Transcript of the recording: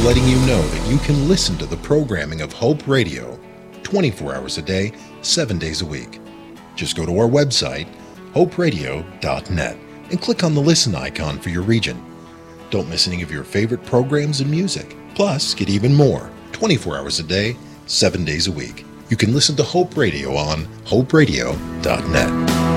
letting you know that you can listen to the programming of Hope Radio 24 hours a day, 7 days a week. Just go to our website, hoperadio.net, and click on the listen icon for your region. Don't miss any of your favorite programs and music. Plus, get even more 24 hours a day, 7 days a week. You can listen to Hope Radio on hoperadio.net.